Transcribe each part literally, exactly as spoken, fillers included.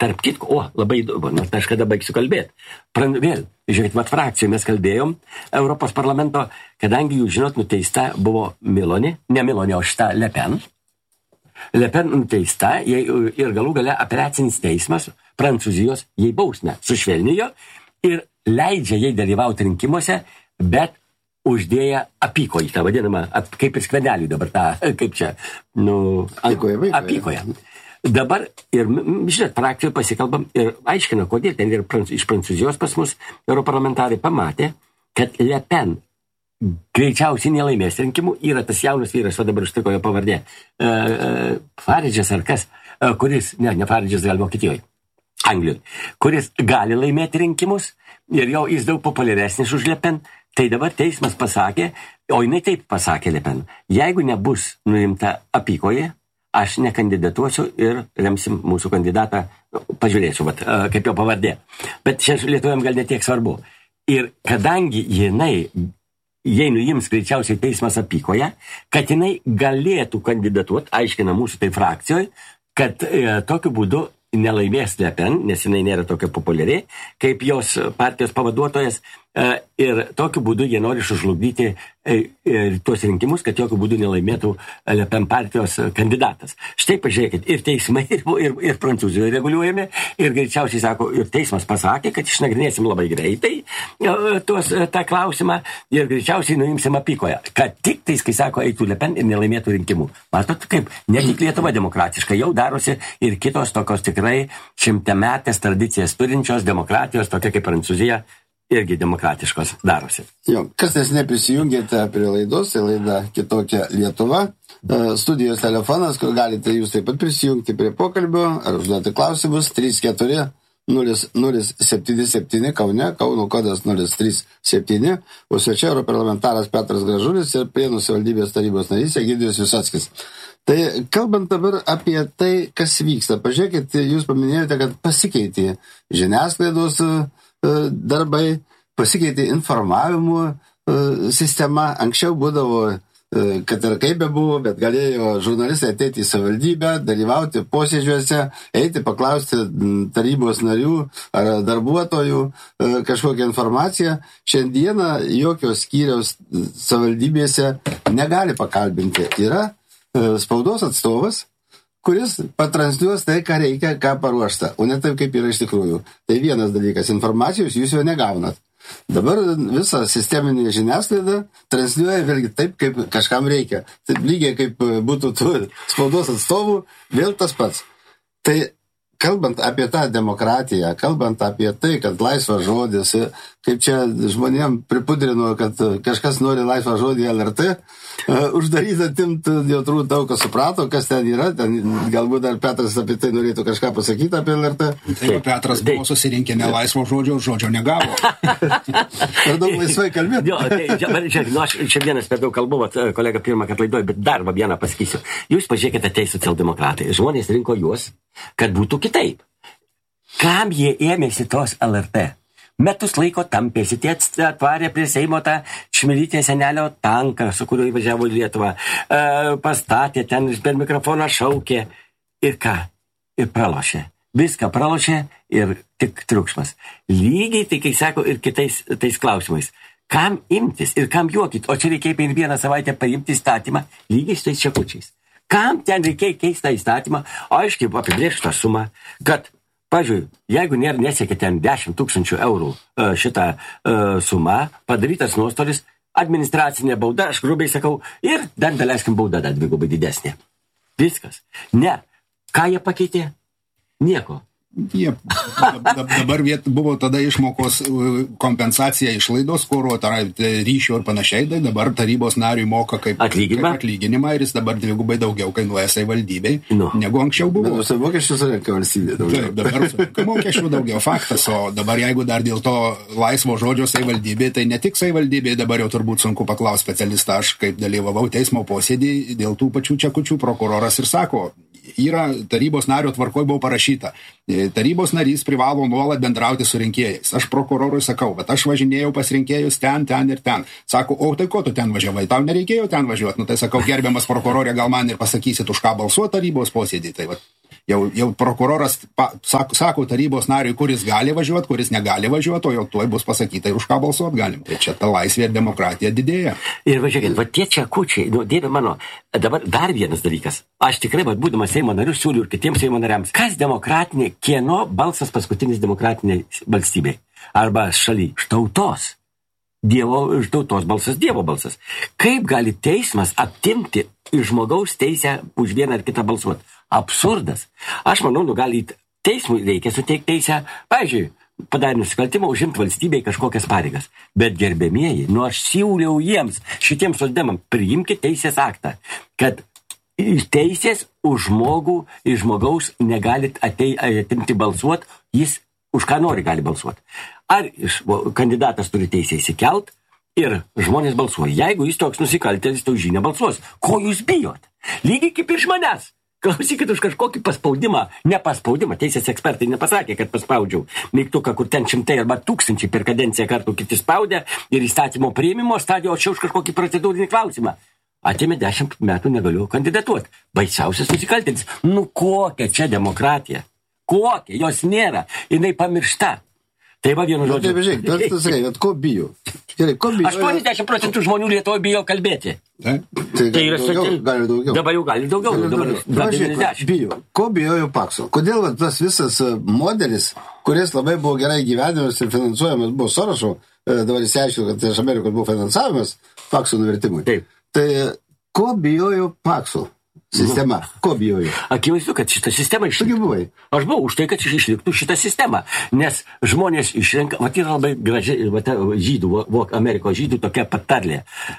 tarp kitko, o, labai įdomu, nors aš kada baigsiu kalbėti. Pran, vėl, žiūrėkit, vat frakcijų mes kalbėjom, Europos parlamento, kadangi jūs žinot, nuteista buvo Milonė, ne Milonė, o šita Le Pen. Le Pen nuteista jai, ir galų gale apeliacinis teismas Prancūzijos jai bausmę sušvelnijo ir leidžia jai dalyvauti rinkimuose, bet uždėję apykoje, tą vadinamą, ap, kaip ir skvedelių dabar tą, kaip čia, nu, apykoje. apykoje. Dabar ir, žinot, frakcijoje pasikalbam ir aiškina, kodėl ten ir prancūz, iš Prancūzijos pas mus europarlamentarai pamatė, kad Le Pen greičiausiai nelaimės rinkimų, yra tas jaunas vyras, o dabar užtiko jo pavardė, uh, uh, Faridžas ar kas, uh, kuris, ne, ne Faridžas, gal Vokietijoje, Anglijoje, kuris gali laimėti rinkimus ir jau jis daug populiaresnis už Le Pen, tai dabar teismas pasakė, o jinai taip pasakė Le Pen, jeigu nebus nuimta apykoje, aš nekandidatuosiu ir remsim mūsų kandidatą, pažiūrėsiu, vat, kaip jo pavardė. Bet čia lietuviam gal netiek svarbu. Ir kadangi jinai, jei nuims greičiausiai teismas apykoje, kad jinai galėtų kandidatuoti, aiškina mūsų tai frakcijoje, kad e, tokiu būdu nelaimės Le Pen, nes jinai nėra tokia populiari, kaip jos partijos pavaduotojas, ir tokiu būdu jie nori sužlugdyti tuos rinkimus, kad jokių būdų nelaimėtų Le Pen partijos kandidatas. Štai pažiūrėkit, ir teismai, ir, ir, ir Prancūzijoje reguliuojami, ir greičiausiai sako, ir teismas pasakė, kad išnagrinėsim labai greitai tuos, tą klausimą, ir greičiausiai nuimsim apykoje, kad tik tais, kai sako, eitų Le Pen ir nelaimėtų rinkimų. Matot, kaip ne tik Lietuva demokratiška, jau darosi ir kitos tokios tikrai šimtametės tradicijas turinčios demokratijos, tokia kaip Prancūzija, irgi demokratiškos darosi. Jo, kas nes neprisijungėte prie laidos, tai laida Kitokia Lietuva. Studijos telefonas, kur galite jūs taip pat prisijungti prie pokalbio ar užduoti klausimus trys keturi nulis nulis septyni septyni Kaune, Kauno kodas nulis trys septyni, o svečia europarlamentaras Petras Gražulis ir Prienų savivaldybės tarybos narys Egidijus Visockis. Tai kalbant dabar apie tai, kas vyksta, pažiūrėkit, jūs paminėjote, kad pasikeitė žiniasklaidos darbai, pasikeitė informavimo sistema. Anksčiau būdavo, kad ir kaip be buvo, bet galėjo žurnalistai ateiti į savivaldybę, dalyvauti posėdžiuose, eiti paklausti tarybos narių ar darbuotojų kažkokią informaciją. Šiandieną jokios skyriaus savivaldybėse negali pakalbinti. Yra spaudos atstovas, kuris patransliuos tai, ką reikia, ką paruošta, o ne taip, kaip yra iš tikrųjų. Tai vienas dalykas, informacijos jūs jo negaunat. Dabar visą sisteminį žiniasklaidą transliuoja vėlgi taip, kaip kažkam reikia. Taip lygiai kaip būtų tų spaudos atstovų, vėl tas pats. Tai kalbant apie tą demokratiją, kalbant apie tai, kad laisvas žodis, kaip čia žmonėm pripudrino, kad kažkas nori laisvą žodį L R T, uždarytą timt, jau turbūt daug kas suprato, kas ten yra, ten galbūt dar Petras apie tai norėtų kažką pasakyti apie L R T. Tai Petras buvo susirinkę ne laisvo žodžio, žodžio negavo. Per daug laisvai kalbėti. Jo, tai, žiūrėk, nu, aš čia vienas per daug kalbu, vat, kolega pirmą kartą laidoju, bet dar va vieną pasakysiu. Jūs pažiūrėkite, ateis socialdemokratai. Žmonės rinko juos, kad būtų kitaip. Kam jie ėmėsi tos L R T? Metus laiko tampėsi, tie atvarė prie Seimo tą Čmilytės senelio tanką, su kuriuo įvažiavo į Lietuvą, e, pastatė ten, per mikrofoną šaukė ir ką? Ir pralošė. Viską pralošė ir tik triukšmas. Lygiai tai, kai sako, ir kitais tais klausimais. Kam imtis ir kam juokit? O čia reikia per vieną savaitę paimti įstatymą lygiai su tais čekučiais. Kam ten reikia keistą įstatymą? Aiškiai apibrėžtą sumą, kad pavyzdžiui, jeigu nėra nesiekia ten dešimt tūkstančių eurų šitą uh, sumą, padarytas nuostolis, administracinė bauda, aš grubiai sakau, ir dar daleiskim bauda dar dvigubai didesnė. Viskas. Ne. Ką jie pakeitė? Nieko. Jie, dabar viet, buvo tada išmokos kompensacija išlaidos, kuro ryšio ir panašiai, tai dabar tarybos nariui moka kaip atlyginimą, kaip atlyginimą ir jis dabar dvigubai daugiau kainuoja savivaldybei, no. negu anksčiau buvo. Bet mokesčių surenka valstybė daugiau. Taip, dabar surenka mokesčių daugiau, faktas, o dabar jeigu dar dėl to laisvo žodžio savivaldybė, tai ne tik savivaldybė, dabar jau turbūt sunku paklausti specialistą, aš kaip dalyvavau teismo posėdį dėl tų pačių čekučių, prokuroras ir sako, yra tarybos nario tvarkoj buvo parašyta, tarybos narys privalo nuolat bendrauti su rinkėjais. Aš prokurorui sakau, bet aš važinėjau pas rinkėjus ten, ten ir ten. Sako, o tai ko tu ten važiavai? Tau nereikėjo ten važiuoti. Nu tai sakau, gerbiamas prokurorė, gal man ir pasakysit, už ką balsuoti tarybos posėdį. Tai va, Jau, jau prokuroras pa, sako, sako tarybos nariui, kuris gali važiuoti, kuris negali važiuoti, o jau tuoj bus pasakyta ir už ką balsuoti galim. Tai čia ta laisvė ir demokratija didėja. Ir važiuokit, va tie čekučiai, nu, dieve mano, dabar dar vienas dalykas. Aš tikrai, va, būdamas Seimo nariu, siūliu ir kitiems Seimo nariams. Kas demokratinė, kieno balsas paskutinis demokratinė valstybė? Arba šaly? Tautos. Dievo, tautos balsas, Dievo balsas. Kaip gali teismas atimti iš žmogaus teisę už vieną ar kitą balsuoti? Absurdas. Aš manau, nu gali teismui reikia suteikti teisę, pavyzdžiui, padarė nusikaltimą, užimti valstybėje kažkokias pareigas. Bet gerbėmieji, nu aš siūliau jiems, šitiems socdemams, priimkite teisės aktą, kad teisės už žmogų, iš žmogaus negalit atei, atimti balsuoti, jis už ką nori gali balsuoti. Ar iš, kandidatas turi teisę įsikelt ir žmonės balsuoja. Jeigu jis toks nusikaltėlis, tai už jį nebalsuos. Ko jūs bijot? Lygiai kaip iš manęs. Klausykit už kažkokį paspaudimą. Nepaspaudimą. Teisės ekspertai nepasakė, kad paspaudžiau mygtuką, kur ten šimtai arba tūkstančiai per kadenciją kartų kiti spaudė ir įstatymo priėmimo stadijo, o čia už kažkokį procedūrinį klausimą. Atėmė dešimt metų negaliu kandidatuoti. Baisiausias nusikaltėlis. Nu kokia čia demokratija? Kokia? Jos nėra. Jinai pamiršta. Tai va vienu žodžiu. Taip, žiūrėk, bet tu sakai, bet ko bijo? Gerai, ko bijo? aštuoniasdešimt procentų žmonių Lietuvoje bijo kalbėti. Tai, tai yra daugiau, sakė, gali daugiau. Dabar jau gali daugiau. Gali dabar daugiau. Dabar žiūrėk, bijo. Ko bijojo Pakso? Kodėl va, tas visas modelis, kuris labai buvo gerai gyvenimas ir finansuojamas buvo Sorošo, dabar įsiaiškino, kad iš Amerikos buvo finansavimas Pakso nuvertimui. Taip. Tai ko bijojo Pakso? Sistema. Ko bijojo? Akivaizdu, kad šitą sistemą išliktų. buvai? Aš buvau už tai, kad išliktų šitą sistemą. Nes žmonės išrenka, vat yra labai gražiai, vat žydų, vok, Amerikos žydų tokia patarlė.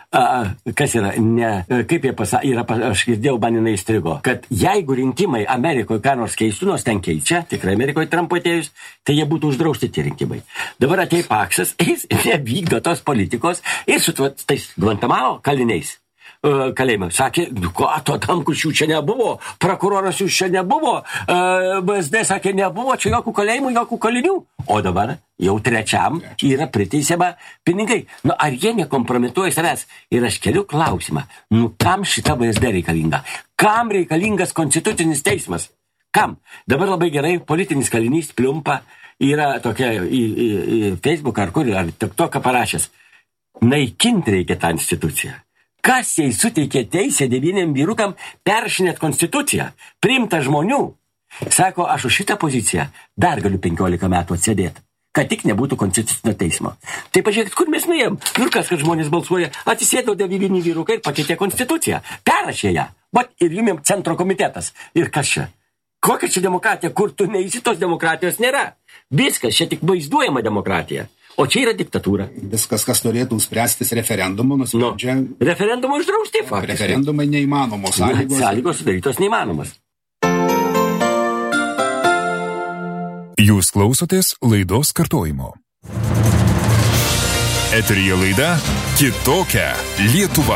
A, kas yra, ne, kaip jie pasakė, yra, aš girdėjau, man jinai įstrigo, kad jeigu rinkimai Amerikoje ką nors keistų, nors ten keičia, tikrai Amerikoje Trumpo atėjus, tai jie būtų uždrausti tie rinkimai. Dabar atėjo Paksas, jis nevykdo tos politikos ir su tais Guantanamo kaliniais. Kalėjimą. Sakė, ko, to Tamkus jų čia nebuvo, prokuroras jų čia nebuvo, B S D sakė, nebuvo čia jokių kalėjimų, jokių kalinių. O dabar jau trečiam yra priteisiama pinigai. Nu, ar jie nekompromituoja savęs? Ir aš keliu klausimą, nu, kam šita B S D reikalinga? Kam reikalingas konstitucinis teismas? Kam? Dabar labai gerai politinis kalinys Pliumpa yra tokia į, į, į Facebook ar kur, ar TikToką parašęs. Naikinti reikia tą instituciją. Kas jai suteikė teisę devyniam vyrukam peršinėt konstituciją, priimta žmonių. Sako, aš už šitą poziciją dar galiu penkiolika metų atsėdėti, kad tik nebūtų konstitucinio teismo. Tai pažiūrėkit, kur mes nuėjom. Ir kas, kad žmonės balsuoja, atsisėdo devyni vyrukai ir pakeitė konstituciją. Perrašė ją. Vat ir jumėm centro komitetas. Ir kas čia? Kokia čia demokratija, kur tu neįsi, tos demokratijos nėra. Viskas, čia tik vaizduojama demokratija. O čia yra diktatūra. Viskas, kas norėtų spręstis referendumu, nusprendžia... Nu, referendumą uždrausti, faktiškai. Referendumai neįmanomos. Sąlygos, sąlygos sudarytos neįmanomas. Jūs klausotės laidos kartojimo. Eteryje laida Kitokia Lietuva.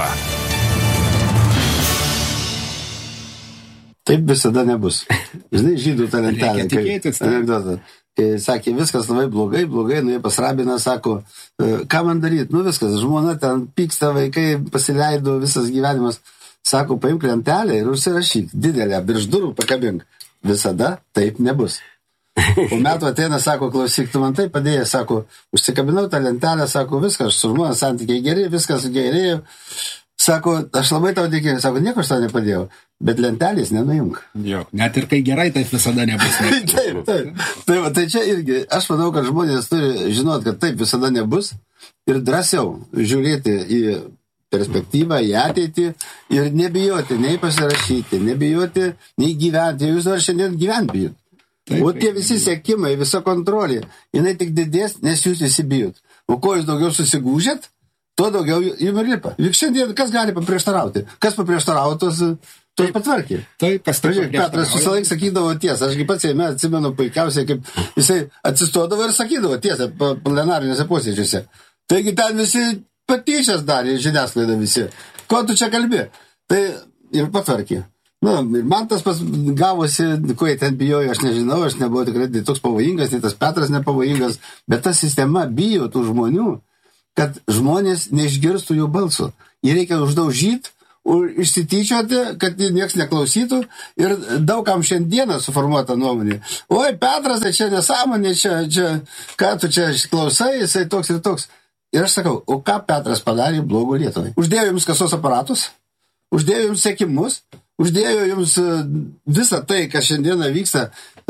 Taip visada nebus. Žinai, žydų ta lentelė. Reikia tikėtis. Anekdotą. Kai sakė, viskas labai blogai, blogai, nu jie pas rabiną, sako, ką man daryti, nu viskas, žmona ten pyksta, vaikai pasileido, visas gyvenimas, sako, paimk lentelę ir užsirašyk, didelę, virš durų pakabink. Visada taip nebus. Po metų ateina, sako, klausyk, tu man taip padėjai, sako, užsikabinau tą lentelę, sako, viskas, su žmona santykiai geri, viskas gerėjo. Sako, aš labai tau dėkingas, sako, nieko aš tau nepadėjau, bet lentelės nenuimk. Jo, net ir kai gerai, taip visada nebus. taip, taip. Tai, va, tai čia irgi, aš manau, kad žmonės turi žinot, kad taip visada nebus ir drąsiau žiūrėti į perspektyvą, į ateitį ir nebijoti, nei pasirašyti, nebijoti, nei gyventi. Jūs dar šiandien gyventi bijot. Taip, o tie visi sekimai, visa kontrolė, jinai tik didės, nes jūs visi bijot. O ko jūs daugiau susigūžėt, tuo daugiau jums lipa. Juk šiandien kas gali paprieštarauti? Kas paprieštaravo, tos, tos patvarkė. Taip, kas tai pažiūrėk, Petras visą laiką sakydavo tiesą. Ašgi pats Seime atsimenu puikiausiai, kaip jisai atsistodavo ir sakydavo tiesą plenarinėse posėdžiuose. Taigi ten visi patyčias darė, žiniasklaida visi. Ko tu čia kalbi? Tai ir patvarkė. Nu, ir man tas pas gavosi, ko jie ten bijojo, aš nežinau, aš nebuvau tikrai toks pavojingas, nei tas Petras nepavojingas, bet ta sistema bijo tų žmonių, kad žmonės neišgirstų jų balso. Jį reikia uždaužyti, išsityčioti, kad nieks neklausytų ir daugam šiandieną suformuota nuomonė. Oi, Petras, tai čia nesąmonė, čia, čia, ką tu čia klausai, jisai toks ir toks. Ir aš sakau, o ką Petras padarė blogo Lietuvai? Uždėjo jums kasos aparatus, uždėjo jums sekimus, uždėjo jums visą tai, kas šiandieną vyksta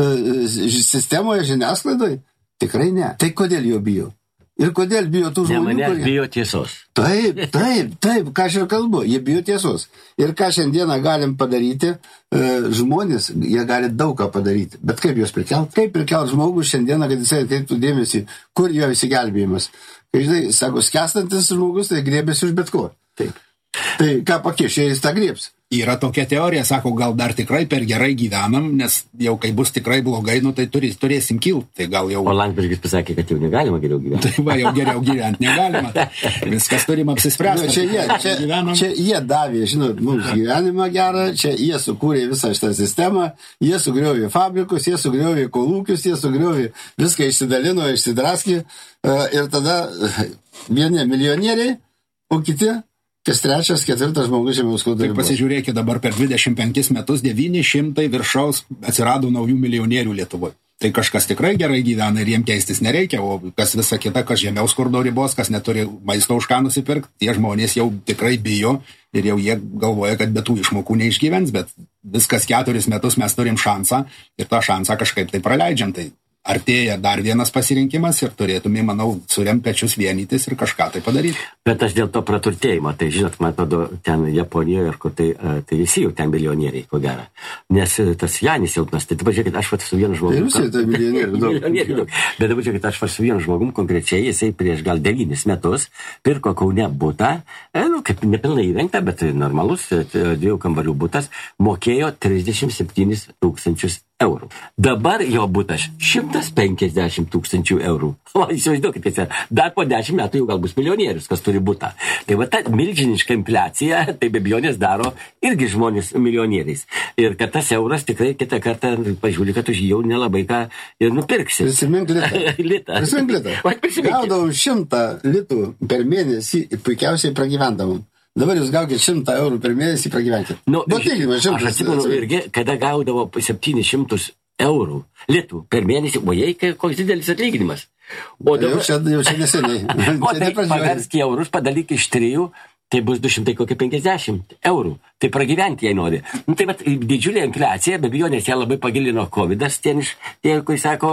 sistemoje, žiniasklaidoje? Tikrai ne. Tai kodėl jo bijo? Ir kodėl bijo tų žmonių, ne, mane kurie... bijo tiesos. Taip, taip, taip, ką aš ir kalbu, jie bijo tiesos. Ir ką šiandieną galim padaryti, e, žmonės, jie gali daug ką padaryti. Bet kaip juos prikelt? Kaip prikelt žmogus šiandieną, kad jisai atkreiptų dėmesį, kur jo įsigelbėjimas? Kai, žinai, sako, skęstantis žmogus, tai griebėsi už bet ko. Taip. Tai ką pakiš, jis tą griebs. Yra tokia teorija, sako, gal dar tikrai per gerai gyvenam, nes jau kai bus tikrai blogai, nu tai turės, turėsim kilt. Tai gal jau... O Landsbergis pasakė, kad jau negalima geriau gyventi. Tai va, jau geriau gyventi negalima. Viskas turim apsispręsti. Nu, čia, jie, čia, čia jie davė, žinot, mums gyvenimą gerą, čia jie sukūrė visą šitą sistemą, jie sugriovė fabrikus, jie sugriovė kolūkius, jie sugriovė viską, išsidalino, išsidraskė ir tada vieni milijonieriai, o kiti... Kas trečias, ketvirtas žmogus žemiaus skurdo ribos. Pasižiūrėkit, dabar per dvidešimt penkis metus devyni šimtai viršaus atsirado naujų milijonierių Lietuvoje. Tai kažkas tikrai gerai gyvena ir jiem keistis nereikia, o kas visa kita, kas žemiaus skurdo ribos, kas neturi maisto už ką nusipirkti, tie žmonės jau tikrai bijo ir jau jie galvoja, kad be tų išmokų neišgyvens, bet viskas keturis metus mes turim šansą ir tą šansą kažkaip tai praleidžiam. Tai artėja dar vienas pasirinkimas ir turėtume, manau, surem pečius vienytis ir kažką tai padaryti. Bet aš dėl to praturtėjimo, tai žinot, man atrodo, ten Japonijoje ir kur tai, tai visi jau ten milijonieriai, ko gero. Nes tas Janis Silpnas, tai dabar žiūrėkit, aš vat su vienu žmogum... Ir visi tai milijonieriai daug. milijonieriai daug. Bet dabar žiūrėkit, aš vat su vienu žmogum konkrečiai, jisai prieš gal devynis metus pirko Kaune butą, nu, kaip nepilnai įrengta, bet normalus dviejų kambarių butas, mokėjo trisdešimt septynis tūkstančius eurų. Dabar jo butas šimtas penkiasdešimt tūkstančių eurų. O, įsivaizduokit, kad dar po dešimt metų jau gal bus milijonierius, kas turi butą. Tai va ta milžiniška infliacija, tai be abejonės daro irgi žmonės milijonieriais. Ir kad tas euras tikrai kitą kartą pažiūrė, kad už jį jau nelabai ką ir nupirksi. Prisimink litą. litą. Prisimink litą. Gaudavom šimtą litų per mėnesį, puikiausiai pragyvendavom. Dabar jūs gaukit šimtą eurų per mėnesį pragyventi. Nu, nu atlyginimą šimtas. Aš atsimenu irgi, kada gaudavo septynis šimtus eurų litų per mėnesį, o jei koks didelis atlyginimas. O dabar... Jau čia, jau čia neseniai. O tai paverski eurus, padalyk iš trijų, tai bus du šimtai penkiasdešimt eurų. Tai pragyventi jei nori. Nu, tai bet didžiulė infliacija, be abejonės ją labai pagilino kovidas, ten iš, tie, kai sako,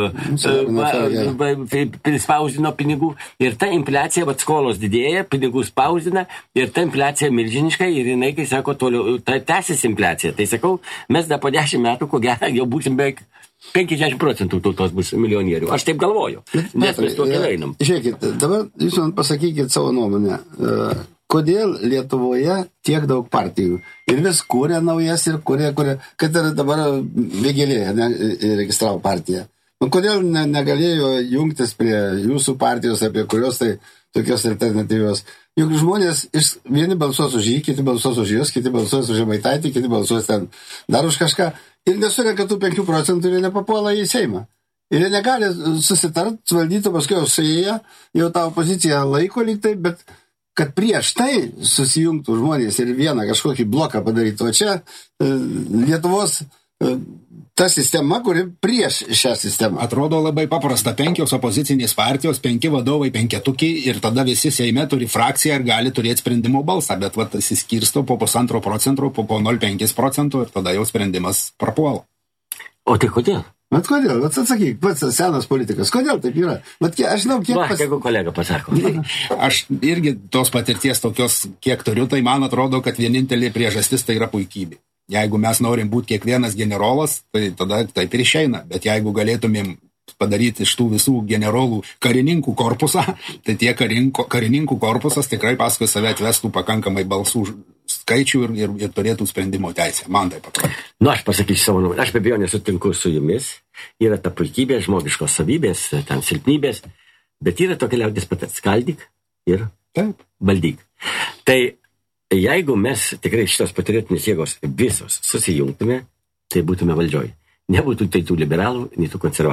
prispausdino pinigų. Ir ta infliacija, vat skolos didėja, pinigų spausdina, ir ta infliacija milžiniška, ir jinai, kai sako, toliau, ta tęsis infliacija. Tai sakau, mes dar po dešimt metų, ko gero, jau būsim beveik penkiasdešimt procentų tautos bus milijonierių. Aš taip galvoju, nes mes tuo keliu einam. Žiūrėkit, dabar jūs man pasakykit savo nuomonę. Kodėl Lietuvoje tiek daug partijų? Ir vis kūrė naujas ir kūrė, kūrė, kad ir dabar Vėgėlė ne, registravo partiją. Kodėl ne, negalėjo jungtis prie jūsų partijos, apie kurios tai tokios alternatyvios? Juk žmonės, iš, vieni balsuos už jį, kiti balsuos už jūs, kiti balsuos už Žemaitaitį, kiti balsuos ten dar už kažką. Ir nesurenka tų penkių procentų ir nepapuola į Seimą. Ir jie negali susitart, suvaldyti, paskui jau suėję, jau tą opoziciją laiko lyg tai, bet kad prieš tai susijungtų žmonės ir vieną kažkokį bloką padarytų. O čia Lietuvos ta sistema, kuri prieš šią sistemą. Atrodo labai paprasta. Penkios opozicinės partijos, penki vadovai, penketukiai ir tada visi Seime turi frakciją ir gali turėti sprendimo balsą, bet va, įsiskirsto po pusantro procento, po po nol penki procento ir tada jau sprendimas prapuola. O tai kodėl? Bet kodėl? Bet atsakyk, pats senas politikas. Kodėl taip yra? Bet aš žinau, kiek... Va, pas... jeigu kolega pasako. Aš irgi tos patirties tokios, kiek turiu, tai man atrodo, kad vienintelė priežastis tai yra puikybė. Jeigu mes norim būti kiekvienas generolas, tai tada taip ir išeina. Bet jeigu galėtumėm padaryti iš tų visų generolų karininkų korpusą, tai tie karinko, karininkų korpusas tikrai paskui save atvestų pakankamai balsų skaičių ir, ir, ir turėtų sprendimo teisę. Man taip atrodo. Nu, aš pasakysiu savo nuomonę. Aš be abejo nesutinku su jumis. Yra ta puikybė, žmogiškos savybės, ten silpnybės, bet yra tokia liaudis patat skaldyk ir taip. Valdyk. Tai jeigu mes tikrai šitos patriotinės jėgos visos susijungtume, tai būtume valdžioj. Nebūtų tai tų liberalų, nei tų konservatorių.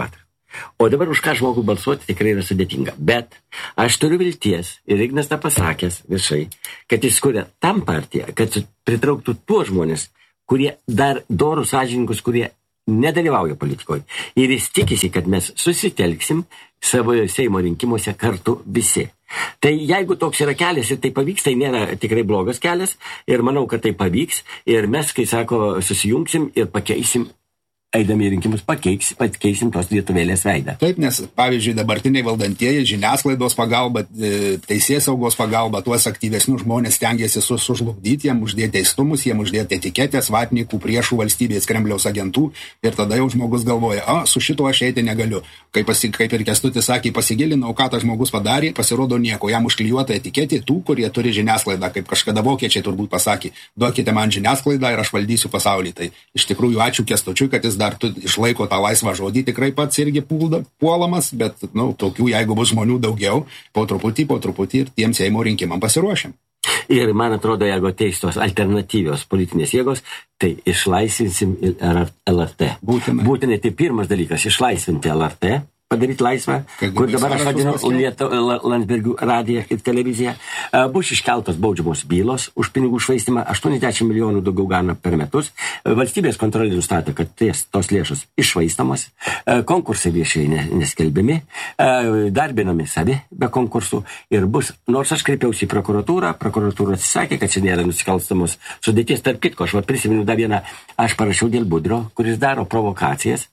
O dabar už ką žmogų balsuoti tikrai yra sudėtinga. Bet aš turiu vilties, ir Ignas tą pasakęs viešai, kad jis kuria tam partiją, kad pritrauktų tuos žmonės, kurie dar dorų sąžininkus, kurie nedalyvauja politikoje. Ir jis tikisi, kad mes susitelksim savo Seimo rinkimuose kartu visi. Tai jeigu toks yra kelias ir tai pavyks, tai nėra tikrai blogas kelias ir manau, kad tai pavyks ir mes, kai sako, susijungsim ir pakeisim, eidami į rinkimus pakeiks, pakeisim tos lietuvėlės veidą. Taip, nes, pavyzdžiui, dabartiniai valdantieji žiniasklaidos pagalba, teisės saugos pagalba, tuos aktyvesnius žmonės stengiasi sužlugdyti, jiem uždėti teistumus, jiem uždėti etiketės, vatnikų, priešų valstybės, Kremliaus agentų ir tada jau žmogus galvoja, a, su šituo aš eiti negaliu. Kaip, pasi, kaip ir Kęstutis sakė, pasigilinau, ką tas žmogus padarė, pasirodo nieko, jam užklijuota etiketė tų, kurie turi žiniasklaidą, kaip kažkada vokiečiai turbūt pasakė, duokite man žiniasklaidą ir aš valdysiu pasaulį. Tai iš tikrųjų ačiū Kęstučiui, kad jis dar tu išlaiko tą laisvą žodį, tikrai pats irgi pulda, puolamas, bet, nu, tokių, jeigu bus žmonių daugiau, po truputį, po truputį ir tiem Seimo rinkimam pasiruošiam. Ir man atrodo, jeigu ateis tos alternatyvios politinės jėgos, tai išlaisvinsim L R T. Būtinai. Būtinai tai pirmas dalykas, išlaisvinti L R T, padaryti laisvą, kur dabar aš vadinu Landsbergių radiją ir televiziją. Bus iškeltos baudžiamos bylos už pinigų švaistimą, aštuoniasdešimt milijonų daugiau gauna per metus. Valstybės kontrolė nustatė, kad ties, tos lėšos iššvaistamos, konkursai viešiai neskelbiami, darbinami savi be konkursų ir bus, nors aš kreipiausi į prokuratūrą, prokuratūra atsisakė, kad čia nėra nusikalstamos sudėties. Tarp kitko, aš va, prisimenu dar vieną, aš parašiau dėl Budrio, kuris daro provokacijas.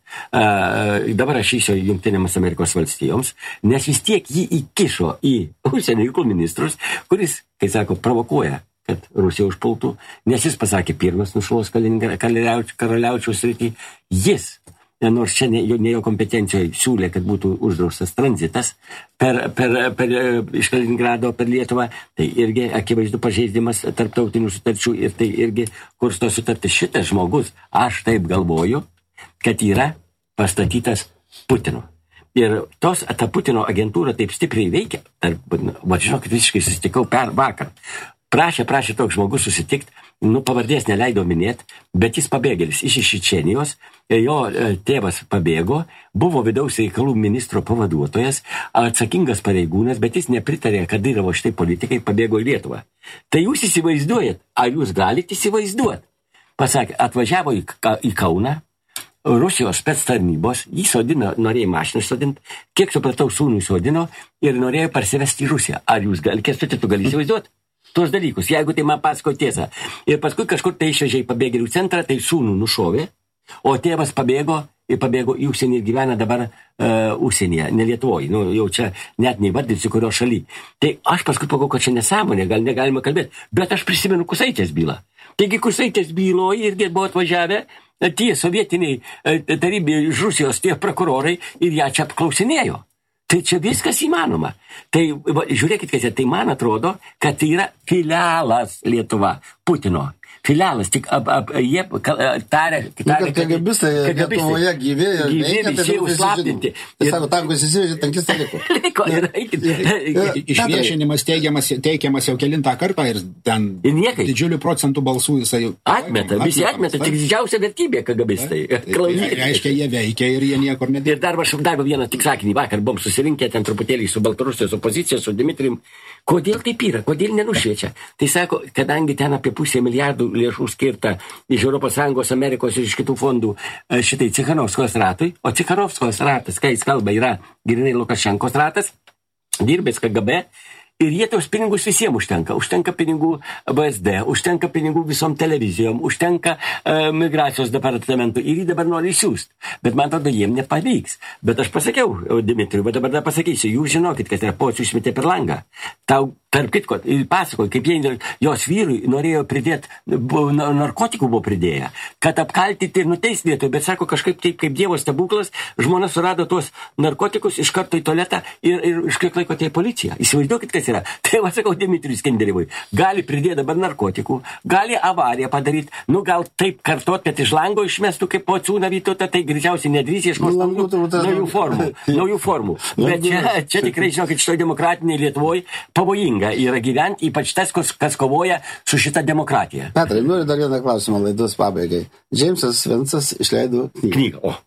Dabar rašysiu Jungtinėms Amerikos valstijoms, nes vis tiek jį įkišo į užsienio reikalų ministrus, kuris, kai sako, provokuoja, kad Rusija užpultų, nes jis pasakė pirmas nušalos karaliaučiaus srity. Jis, nors čia ne, ne jo kompetencijoje, siūlė, kad būtų uždraustas tranzitas per, per, per, iš Kaliningrado per Lietuvą, tai irgi akivaizdu pažeidimas tarptautinių sutarčių ir tai irgi kursto sutartis. Šitas žmogus, aš taip galvoju, kad yra pastatytas Putino. Ir tos, ta Putino agentūra taip stipriai veikia, va, žinokit, visiškai susitikau per vakar. Prašė, prašė toks žmogus susitikti, nu, pavardės neleido minėti, bet jis pabėgėlis iš Čečėnijos, jo tėvas pabėgo, buvo vidaus reikalų ministro pavaduotojas, atsakingas pareigūnas, bet jis nepritarė Kadyrovo šitai politikai, pabėgo į Lietuvą. Tai jūs įsivaizduojat, ar jūs galite įsivaizduoti? Pasakė, atvažiavo į, į Kauną, Rusijos spec tarnybos, jį sodino, norėjo mašiną sodinti, kiek supratau, sūnų sodino ir norėjo parsivesti į Rusiją. Ar jūs gali, Kęstuti, tu gali įsivaizduoti tuos dalykus, jeigu tai man pasako tiesą. Ir paskui kažkur tai išvežė į pabėgėlių centrą, tai sūnų nušovė, o tėvas pabėgo ir pabėgo į užsienį ir gyvena dabar uh, užsienyje, ne Lietuvoje. Nu, jau čia net neįvardinsiu, kurio šaly. Tai aš paskui pagalvojau, kad čia nesąmonė, gal negalima kalbėti, bet aš prisimenu Kusaitės bylą. Taigi Kusaitės byloje irgi buvo atvažiavę tie sovietiniai tarybė iš Rusijos tie prokurorai ir ją čia apklausinėjo. Tai čia viskas įmanoma. Tai va, žiūrėkit, kad tai man atrodo, kad tai yra filialas Lietuva, Putino. Filialas, tik ap, ap, jie tarė... Kad kagabistai Lietuvoje gyvi ir veikia, tai užslaptinti. Tai sako, tankus įsivežė, tankistai liko. Liko, ir eikit. Išviešinimas teigiamas, teikiamas jau kelintą kartą ir ten didžiulių procentų balsų jisai... Atmeta, visi atmeta, tik didžiausia vertybė kagabistai. Reiškia, jie veikia ir jie niekur nedėjo. Ir dar aš davė vieną tik sakinį, vakar buvom susirinkę ten truputėlį su Baltarusijos opozicija, su Dimitrijum. Kodėl taip yra? Kodėl nenušviečia? Tai sako, kadangi ten apie pusę milijardų lėšų skirta iš Europos Sąjungos, Amerikos ir iš kitų fondų šitai Cikhanovskos ratui, o Cikhanovskos ratas, kai jis kalba, yra grinai Lukašenkos ratas, dirbęs K G B, ir jie tos pinigus visiems užtenka. Užtenka pinigų V S D, užtenka pinigų visom televizijom, užtenka uh, migracijos departamentų ir jį dabar nori išsiųsti. Bet man atrodo, jiem nepavyks. Bet aš pasakiau, Dimitrijui, bet dabar dar pasakysiu, jūs žinokit, kad yra pocių išmetė per langą. Tau tarp kitko, ir pasakoju, kaip jie, jos vyrui norėjo pridėti, narkotikų buvo pridėję, kad apkaltyti ir nuteisti vietoj, bet sako kažkaip taip, kaip Dievo stebuklas, žmona surado tuos narkotikus iš karto į tualetą ir, ir iš kiek laiko tai policija. Įsivaizduokit, kas yra. Tai va sakau Dmitrijui Skenderevui, gali pridėti dabar narkotikų, gali avariją padaryti, nu gal taip kartot, kad iš lango išmestų kaip pociūną Vytautą, tai greičiausiai nedrys ieškos naujų formų. Naujų formų. Bet čia, čia tikrai, žinokit, šitoj demokratiniai Lietuvoje pavojinga yra gyventi, ypač tas, kas kovoja su šita demokratija. Petrai, noriu dar vieną klausimą laidos pabaigai. Džeimsas Vincas išleido knygą. Knygą, o.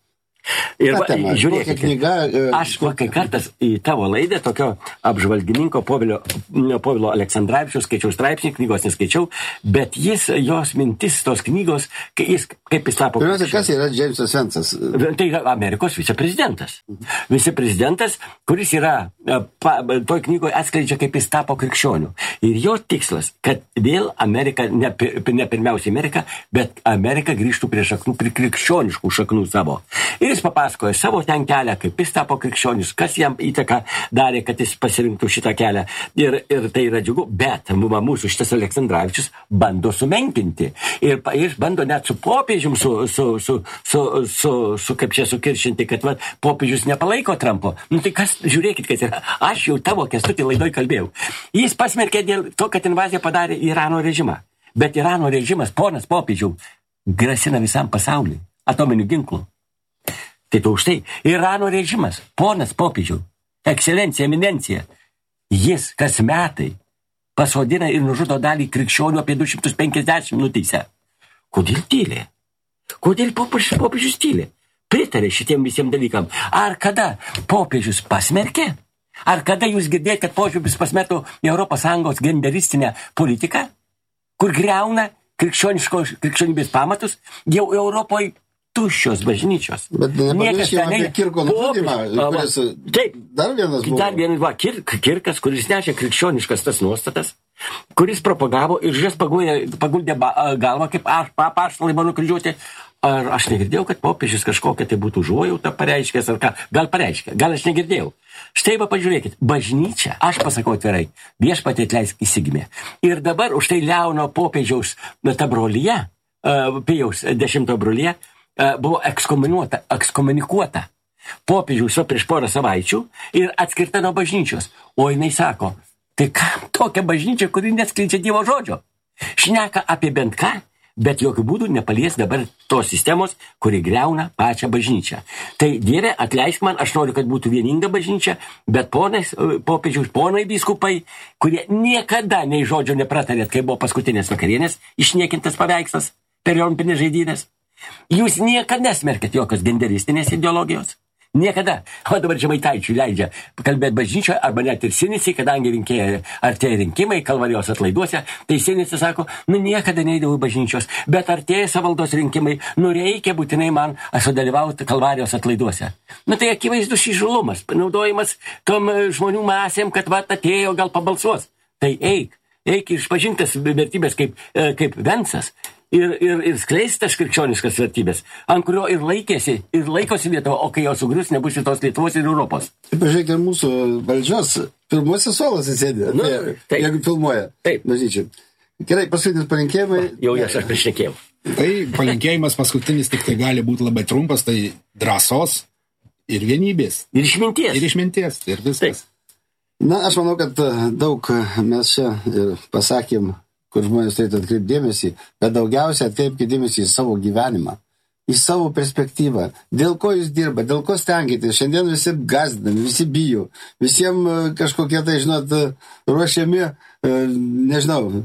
Ir va, tema? žiūrėkite, Kokia knyga, e, aš va, kai kartas į tavo laidą tokio apžvalgininko Povilo, Povilo Aleksandravičiaus skaičiau straipsnį, knygos neskaičiau, bet jis, jos mintis, tos knygos, kai jis, kaip jis tapo... Pirmiausia, kas yra Džeimsas Vensas? Tai yra Amerikos viceprezidentas. Viceprezidentas, kuris yra, pa, toj knygoje atskleidžia, kaip jis tapo krikščioniu. Ir jo tikslas, kad vėl Amerika, ne, ne pirmiausia Amerika, bet Amerika grįžtų prie šaknų, prie krikščioniškų šaknų savo. Ir jis papasakoja savo ten kelią, kaip jis tapo krikščionis, kas jam įtaką darė, kad jis pasirinktų šitą kelią. Ir, ir tai yra džiugu, bet mūsų šitas Aleksandravičius bando sumenkinti. Ir jis bando net su popiežium, su, su, su, su, su, su kaip čia sukiršinti, kad va, popiežius nepalaiko Trumpo. Nu tai kas, žiūrėkit, kas yra. Aš jau tavo Kęstutį laidoj kalbėjau. Jis pasmerkė dėl to, kad invaziją padarė Irano režimą. Bet Irano režimas, ponas popiežiau, grasina visam pasauliui atominių ginklų. Tai to už tai. Irano režimas, ponas popiežiau, ekscelencija, eminencija, jis kas metai pasodina ir nužudo dalį krikščionių, apie du šimtus penkiasdešimt nuteisę. Kodėl tylė? Kodėl popiežius, popiežius tylė? Pritarė šitiem visiems dalykam. Ar kada popiežius pasmerkė? Ar kada jūs girdėjote, kad popiežius pasmerktų Europos Sąjungos genderistinę politiką, kur griauna krikščionybės pamatus, jau Europoje tuščios bažnyčios. Bet nepamirškime apie Kirko nužudymą, kuris taip, dar vienas buvo. Dar vienas, va, kir, Kirkas, kuris nešė krikščioniškas tas nuostatas, kuris propagavo ir žės paguldė, paguldė galvą, kaip apaštalai buvo nukryžiuoti. Ar aš negirdėjau, kad popiežius kažkokią tai būtų užuojautą pareiškęs, ar ką? Gal pareiškė, gal aš negirdėjau. Štai va, pažiūrėkit, bažnyčia, aš pasakau atvirai, viešpatie atleisk įsigimė. Ir dabar už tai Leono popiežiaus ta brolyje, uh, Pijaus dešimto brolyje, uh, buvo ekskomunikuota, ekskomunikuota. Popiežiaus va prieš porą savaičių ir atskirta nuo bažnyčios. O jinai sako, tai kam tokia bažnyčia, kuri neskleidžia Dievo žodžio? Šneka apie bent ką, bet jokių būdų nepalies dabar tos sistemos, kuri griauna pačią bažnyčią. Tai Dieve, atleisk man, aš noriu, kad būtų vieninga bažnyčia, bet ponais, popiežiaus, ponai biskupai, kurie niekada nei žodžio nepratarėt, kai buvo paskutinės vakarienės, išniekintas paveikslas per olimpinės žaidynės. Jūs niekada nesmerkėt jokios genderistinės ideologijos. Niekada. O dabar Žemaitaičiui leidžia kalbėti bažnyčioje arba net ir Sinicai, kadangi rinkėjai artėja rinkimai Kalvarijos atlaiduose, tai Sinicai sako, nu niekada neįdavau bažnyčios, bet artėja savaldos rinkimai, nu reikia būtinai man sudalyvauti Kalvarijos atlaiduose. Nu tai akivaizdus įžulumas, panaudojimas tom žmonių masėm, kad va atėjo, gal pabalsuos. Tai eik, eik išpažintas vertybės kaip, kaip Vensas. Ir, ir, ir skleistas krikščioniškas vertybės, ant kurio ir laikėsi, ir laikosi Lietuva, o kai jo sugrius, nebus ir tos Lietuvos ir Europos. Taip, pažiūrėkite, mūsų valdžios pirmuose suolose sėdė, nu, tai, jeigu filmuoja. Taip. Bažnyčiai. Gerai, paskutinis palinkėjimai. Jau jas aš prišnekėjau. Tai palinkėjimas paskutinis tik tai gali būti labai trumpas, tai drąsos ir vienybės. Ir išminties. Ir išminties, ir viskas. Taip. Na, aš manau, kad daug mes čia ir pasakėm, kur žmonės turėtų atkreipti dėmesį, bet daugiausiai atkreipkite dėmesį į savo gyvenimą, į savo perspektyvą. Dėl ko jūs dirba, dėl ko stengiate. Šiandien visi gazdami, visi bijo, visiems kažkokie tai, žinot, ruošiami, nežinau,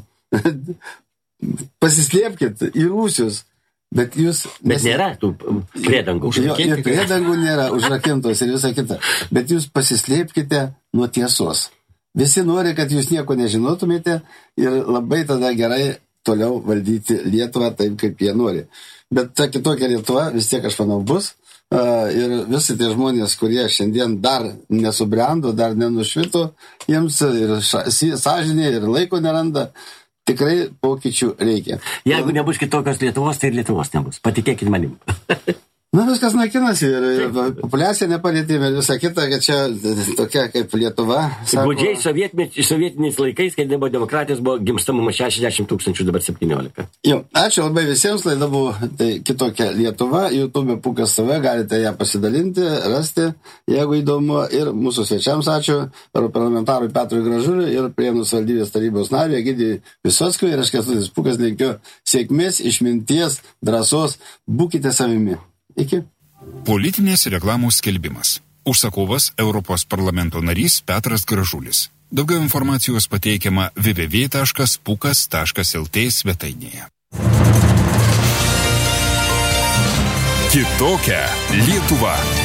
pasislėpkit į rūsius, bet jūs... Bet nes... nėra tų priedangų. Jo, ir priedangų nėra užrakintos ir visa kita, bet jūs pasislėpkite nuo tiesos. Visi nori, kad jūs nieko nežinotumėte ir labai tada gerai toliau valdyti Lietuvą taip, kaip jie nori. Bet ta kitokia Lietuva vis tiek, aš manau, bus. Ir visi tie žmonės, kurie šiandien dar nesubrendo, dar nenušvito, jiems ir sąžinė, ir laiko neranda, tikrai pokyčių reikia. Jeigu nebus kitokios Lietuvos, tai ir Lietuvos nebus. Patikėkit manim. Na, viskas naikinasi ir, ir populiacija nepalėtėme ir visą kitą, kad čia tokia kaip Lietuva. Sako... Gudžiai sovietiniais laikais, kai nebuvo demokratijos, buvo gimstamumas šešiasdešimt tūkstančių, dabar septyniolika. Jo, ačiū labai visiems, laida buvo tai kitokia Lietuva, YouTube Pukas T V, galite ją pasidalinti, rasti, jeigu įdomu, ir mūsų svečiams ačiū, parlamentarui Petrui Gražuliui ir Prienų savivaldybės tarybos nariui Egidijui Visockui, ir aš Kęstutis Pukas linkiu sėkmės, išminties, drąsos, būkite savimi. Iki. Politinės reklamos skelbimas. Užsakovas Europos parlamento narys Petras Gražulis. Daugiau informacijos pateikiama w w w taškas pukas taškas l t svetainėje. Kitokia Lietuva.